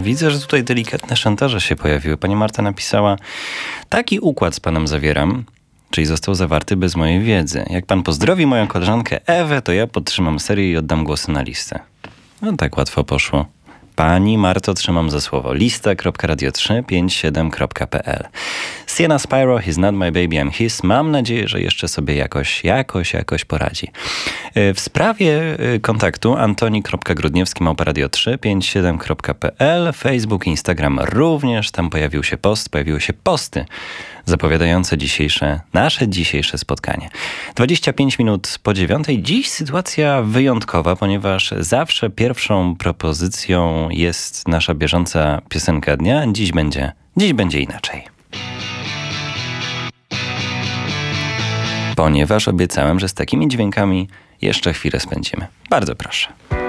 Widzę, że tutaj delikatne szantaże się pojawiły. Pani Marta napisała: taki układ z panem zawieram, czyli został zawarty bez mojej wiedzy. Jak pan pozdrowi moją koleżankę Ewę, to ja podtrzymam serię i oddam głosy na listę. No tak łatwo poszło. Pani Marto, trzymam za słowo. lista.radio357.pl. Sienna Spyro, He's Not My Baby, I'm His. Mam nadzieję, że jeszcze sobie jakoś poradzi. W sprawie kontaktu antoni.grudniewski@radio357.pl, Facebook, Instagram również. Tam pojawiły się posty zapowiadające nasze dzisiejsze spotkanie. 25 minut po 9. Dziś sytuacja wyjątkowa, ponieważ zawsze pierwszą propozycją jest nasza bieżąca piosenka dnia. Dziś będzie inaczej. Ponieważ obiecałem, że z takimi dźwiękami jeszcze chwilę spędzimy. Bardzo proszę.